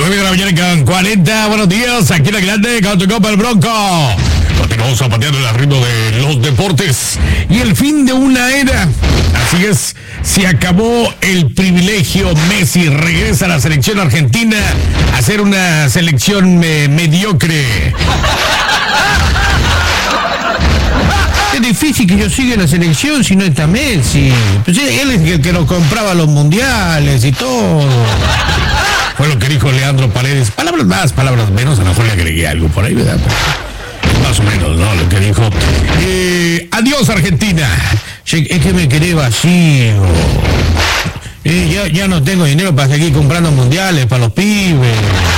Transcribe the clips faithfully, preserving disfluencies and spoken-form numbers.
nueve de la mañana con cuarenta. Buenos días, aquí en la grande con tu copa el Bronco. Continuamos zapateando el ritmo de los deportes y el fin de una era. Así es, se acabó el privilegio. Messi regresa a la selección argentina a ser una selección eh, mediocre. Es difícil que yo siga en la selección si no está Messi. Pues él es el que nos compraba los mundiales y todo. Fue lo que dijo Leandro Paredes. Palabras más, palabras menos. A lo mejor le agregué algo por ahí, ¿verdad? Pero más o menos, ¿no? Lo que dijo. Eh, adiós, Argentina. Es que me quedé vacío. Eh, ya, ya no tengo dinero para seguir comprando mundiales para los pibes.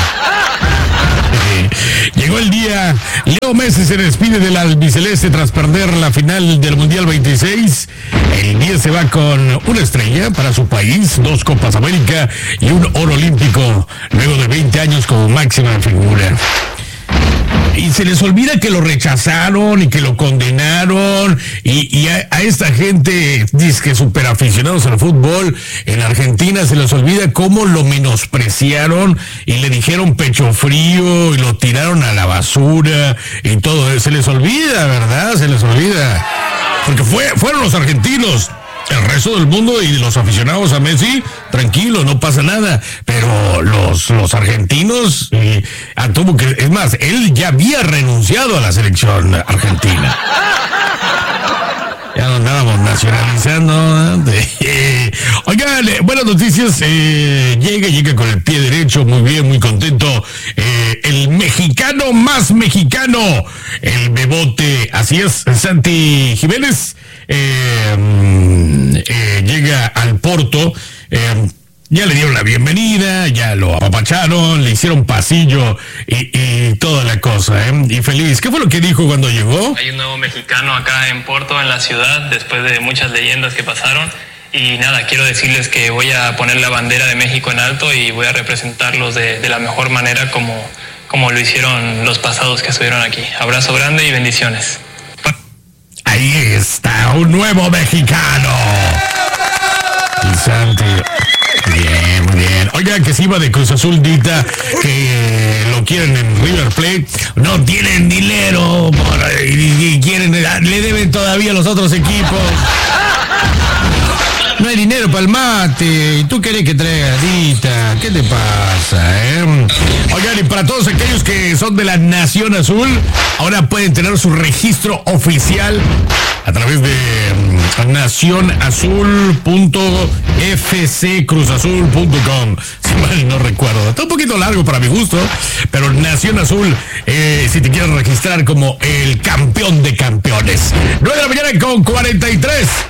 Llegó el día, Leo Messi se despide del albiceleste tras perder la final del Mundial veintiséis. El día se va con una estrella para su país, dos Copas América y un oro olímpico, luego de veinte años como máxima figura. Y se les olvida que lo rechazaron y que lo condenaron y, y a, a esta gente, dizque super aficionados al fútbol, en Argentina se les olvida cómo lo menospreciaron y le dijeron pecho frío y lo tiraron a la basura y todo eso. Se les olvida, ¿verdad? Se les olvida. Porque fue, fueron los argentinos. El resto del mundo y los aficionados a Messi, tranquilo, no pasa nada. Pero los, los argentinos, eh, tuvo que, es más, él ya había renunciado a la selección argentina. Ya nos andábamos nacionalizando. Eh, oigan, eh, buenas noticias. Eh, llega, llega con el pie derecho, muy bien, muy contento. Eh, el mexicano más mexicano, el Bebote, así es, Santi Jiménez. Eh, eh, llega al Porto, eh, ya le dieron la bienvenida, ya lo apapacharon, le hicieron pasillo y, y toda la cosa, ¿eh? Y feliz. ¿Qué fue lo que dijo cuando llegó? Hay un nuevo mexicano acá en Porto, en la ciudad, después de muchas leyendas que pasaron. Y nada, quiero decirles que voy a poner la bandera de México en alto y voy a representarlos de, de la mejor manera como, como lo hicieron los pasados que estuvieron aquí. Abrazo grande y bendiciones. Ahí está, un nuevo mexicano. Y Santi. Bien, muy bien. Oiga, que se iba de Cruz Azul, Dita, que lo quieren en River Plate. No tienen dinero por, y, y quieren, le deben todavía a los otros equipos. No hay dinero para el mate. ¿Y tú querés que traiga, Dita? ¿Qué te pasa, eh? Oigan, y para todos aquellos que son de la Nación Azul, ahora pueden tener su registro oficial a través de um, nación azul punto f c cruz azul punto com. Si mal no recuerdo. Está un poquito largo para mi gusto, pero Nación Azul, eh, si te quieres registrar como el campeón de campeones. nueve de la mañana con cuarenta y tres.